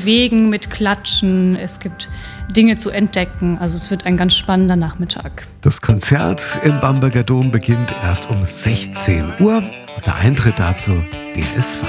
bewegen, mit Klatschen. Es gibt Dinge zu entdecken. Also es wird ein ganz spannender Nachmittag. Das Konzert im Bamberger Dom beginnt erst um 16 Uhr. Der Eintritt dazu, der ist frei.